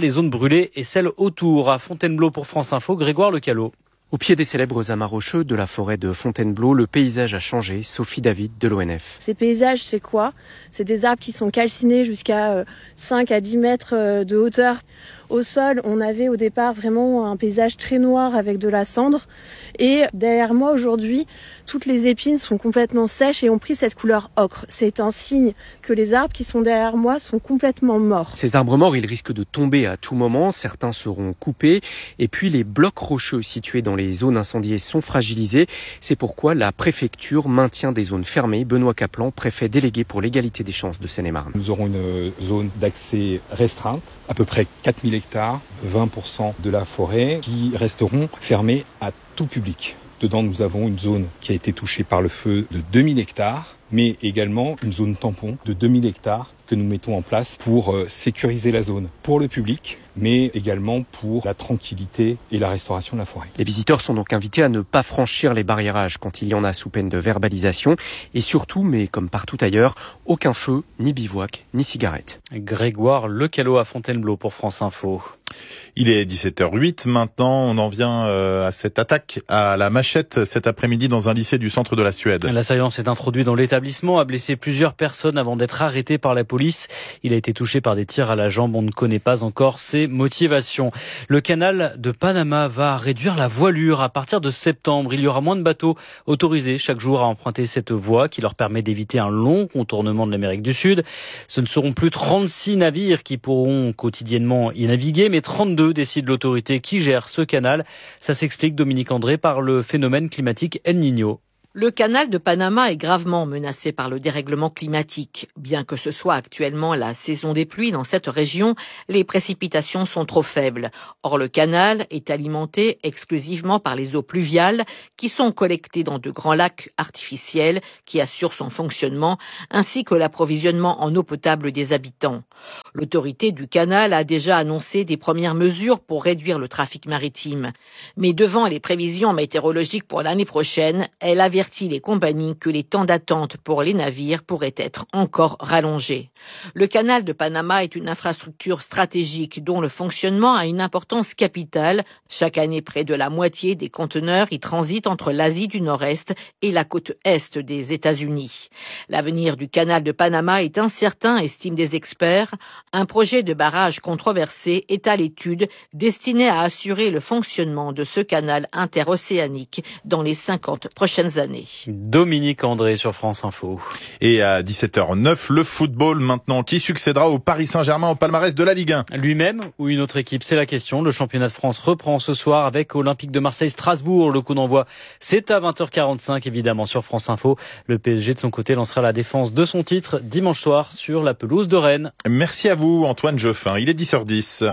les zones brûlées et celles autour. À Fontainebleau pour France Info, Grégoire Lecalot. Au pied des célèbres amas rocheux de la forêt de Fontainebleau, le paysage a changé. Sophie David de l'O N F. Ces paysages, c'est quoi ? C'est des arbres qui sont calcinés jusqu'à cinq à dix mètres de hauteur. Au sol, on avait au départ vraiment un paysage très noir avec de la cendre. Et derrière moi aujourd'hui, toutes les épines sont complètement sèches et ont pris cette couleur ocre. C'est un signe que les arbres qui sont derrière moi sont complètement morts. Ces arbres morts, ils risquent de tomber à tout moment. Certains seront coupés. Et puis les blocs rocheux situés dans les zones incendiées sont fragilisés. C'est pourquoi la préfecture maintient des zones fermées. Benoît Caplan, préfet délégué pour l'égalité des chances de Seine-et-Marne. Nous aurons une zone d'accès restreinte, à peu près quatre mille hectares, vingt pour cent de la forêt, qui resteront fermés à tout public. Dedans, nous avons une zone qui a été touchée par le feu de deux mille hectares, mais également une zone tampon de deux mille hectares que nous mettons en place pour sécuriser la zone pour le public, mais également pour la tranquillité et la restauration de la forêt. Les visiteurs sont donc invités à ne pas franchir les barriérages quand il y en a sous peine de verbalisation. Et surtout, mais comme partout ailleurs, aucun feu, ni bivouac, ni cigarette. Grégoire Lecalot à Fontainebleau pour France Info. Il est dix-sept heures huit. Maintenant, on en vient à cette attaque à la machette cet après-midi dans un lycée du centre de la Suède. L'assaillant s'est introduit dans l'établissement, a blessé plusieurs personnes avant d'être arrêté par la police. Il a été touché par des tirs à la jambe. On ne connaît pas encore ses motivations. Le canal de Panama va réduire la voilure. À partir de septembre, il y aura moins de bateaux autorisés chaque jour à emprunter cette voie qui leur permet d'éviter un long contournement de l'Amérique du Sud. Ce ne seront plus trente-six navires qui pourront quotidiennement y naviguer, mais trente-deux décide l'autorité qui gère ce canal. Ça s'explique, Dominique André, par le phénomène climatique El Niño. Le canal de Panama est gravement menacé par le dérèglement climatique. Bien que ce soit actuellement la saison des pluies dans cette région, les précipitations sont trop faibles. Or, le canal est alimenté exclusivement par les eaux pluviales qui sont collectées dans de grands lacs artificiels qui assurent son fonctionnement, ainsi que l'approvisionnement en eau potable des habitants. L'autorité du canal a déjà annoncé des premières mesures pour réduire le trafic maritime. Mais devant les prévisions météorologiques pour l'année prochaine, elle avertit les compagnies que les temps d'attente pour les navires pourraient être encore rallongés. Le canal de Panama est une infrastructure stratégique dont le fonctionnement a une importance capitale. Chaque année, près de la moitié des conteneurs y transitent entre l'Asie du Nord-Est et la côte Est des États-Unis. L'avenir du canal de Panama est incertain, estiment des experts. Un projet de barrage controversé est à l'étude, destiné à assurer le fonctionnement de ce canal interocéanique dans les cinquante prochaines années. Dominique André sur France Info. Et à dix-sept heures neuf, le football maintenant. Qui succédera au Paris Saint-Germain au palmarès de la Ligue un ? Lui-même ou une autre équipe ? C'est la question. Le championnat de France reprend ce soir avec Olympique de Marseille-Strasbourg. Le coup d'envoi, c'est à vingt heures quarante-cinq, évidemment, sur France Info. Le P S G, de son côté, lancera la défense de son titre dimanche soir sur la pelouse de Rennes. Merci à vous, Antoine Geoffin. Il est dix heures dix.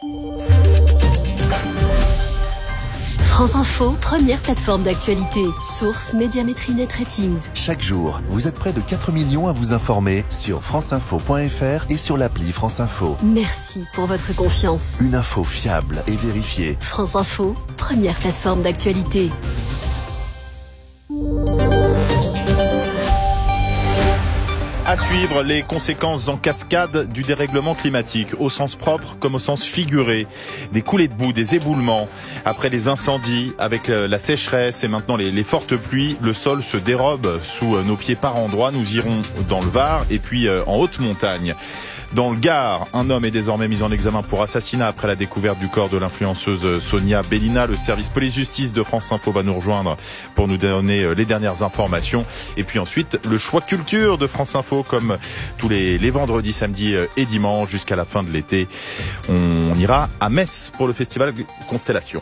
France Info, première plateforme d'actualité. Source Médiamétrie Net Ratings. Chaque jour, vous êtes près de quatre millions à vous informer sur franceinfo point f r et sur l'appli France Info. Merci pour votre confiance. Une info fiable et vérifiée. France Info, première plateforme d'actualité. À suivre, les conséquences en cascade du dérèglement climatique, au sens propre comme au sens figuré. Des coulées de boue, des éboulements. Après les incendies, avec la sécheresse et maintenant les, les fortes pluies, le sol se dérobe sous nos pieds par endroits. Nous irons dans le Var et puis en haute montagne. Dans le Gard, un homme est désormais mis en examen pour assassinat après la découverte du corps de l'influenceuse Sonia Bellina. Le service police-justice de France Info va nous rejoindre pour nous donner les dernières informations. Et puis ensuite, le choix culture de France Info, comme tous les, les vendredis, samedis et dimanches jusqu'à la fin de l'été. On ira à Metz pour le festival Constellation.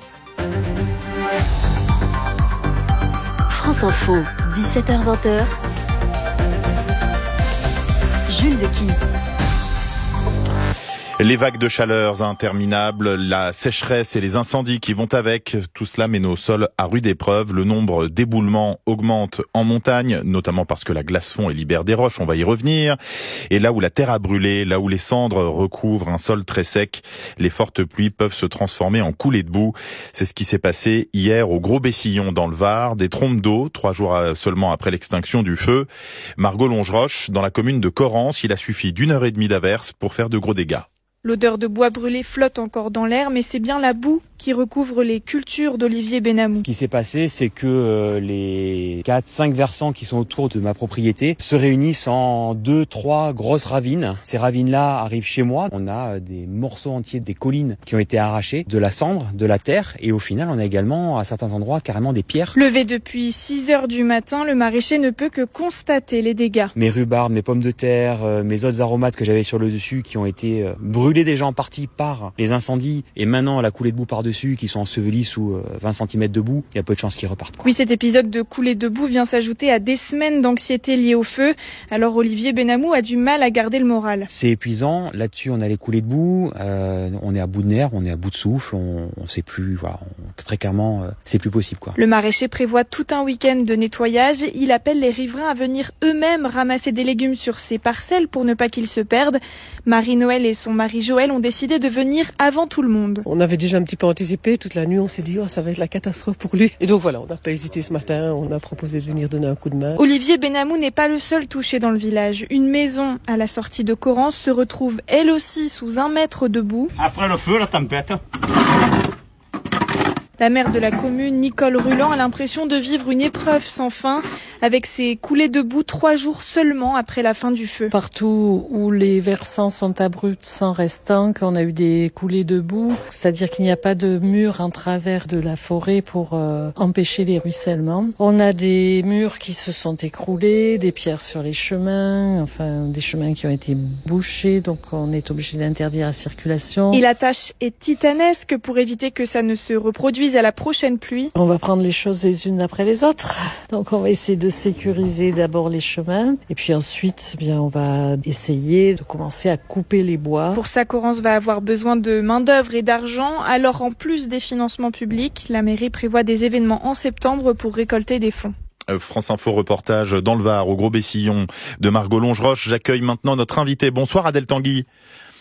France Info, dix-sept heures vingt. Jules de Kiss. Les vagues de chaleur interminables, la sécheresse et les incendies qui vont avec, tout cela met nos sols à rude épreuve. Le nombre d'éboulements augmente en montagne, notamment parce que la glace fond et libère des roches, on va y revenir. Et là où la terre a brûlé, là où les cendres recouvrent un sol très sec, les fortes pluies peuvent se transformer en coulées de boue. C'est ce qui s'est passé hier au Gros Bessillon dans le Var, des trompes d'eau, trois jours seulement après l'extinction du feu. Margot Longeroche, dans la commune de Corrence, il a suffi d'une heure et demie d'averse pour faire de gros dégâts. L'odeur de bois brûlé flotte encore dans l'air, mais c'est bien la boue qui recouvre les cultures d'Olivier Benamou. Ce qui s'est passé, c'est que euh, les quatre cinq versants qui sont autour de ma propriété se réunissent en deux trois grosses ravines. Ces ravines-là arrivent chez moi. On a des morceaux entiers des collines qui ont été arrachés, de la cendre, de la terre, et au final, on a également, à certains endroits, carrément des pierres. Levé depuis six heures du matin, le maraîcher ne peut que constater les dégâts. Mes rhubarbes, mes pommes de terre, euh, mes autres aromates que j'avais sur le dessus qui ont été euh, brûlés déjà en partie par les incendies, et maintenant la coulée de boue par-dessus qui sont ensevelis sous euh, vingt centimètres de boue, il y a peu de chances qu'ils repartent. Quoi. Oui, cet épisode de coulée de boue vient s'ajouter à des semaines d'anxiété liée au feu. Alors Olivier Benamou a du mal à garder le moral. C'est épuisant, là-dessus on a les coulées de boue, euh, on est à bout de nerfs, on est à bout de souffle, on, on sait plus, voilà, on, très clairement euh, c'est plus possible. Quoi. Le maraîcher prévoit tout un week-end de nettoyage. Il appelle les riverains à venir eux-mêmes ramasser des légumes sur ces parcelles pour ne pas qu'ils se perdent. Marie-Noël et son mari Joël ont décidé de venir avant tout le monde. On avait déjà un petit peu anticipé, toute la nuit on s'est dit oh, ça va être la catastrophe pour lui. Et donc voilà, on n'a pas hésité ce matin, on a proposé de venir donner un coup de main. Olivier Benamou n'est pas le seul touché dans le village. Une maison à la sortie de Corrence se retrouve elle aussi sous un mètre de boue. Après le feu, la tempête. La maire de la commune, Nicole Ruland, a l'impression de vivre une épreuve sans fin, avec ces coulées de boue trois jours seulement après la fin du feu. Partout où les versants sont abrupts sans restant, quand on a eu des coulées de boue, c'est-à-dire qu'il n'y a pas de mur en travers de la forêt pour euh, empêcher les ruissellements. On a des murs qui se sont écroulés, des pierres sur les chemins, enfin des chemins qui ont été bouchés, donc on est obligé d'interdire la circulation. Et la tâche est titanesque pour éviter que ça ne se reproduise à la prochaine pluie. On va prendre les choses les unes après les autres. Donc on va essayer de sécuriser d'abord les chemins et puis ensuite eh bien on va essayer de commencer à couper les bois. Pour ça, Corrence va avoir besoin de main-d'œuvre et d'argent. Alors en plus des financements publics, la mairie prévoit des événements en septembre pour récolter des fonds. France Info reportage dans le Var, au Gros Bessillon de Margot Longeroche. J'accueille maintenant notre invité. Bonsoir Adèle Tanguy.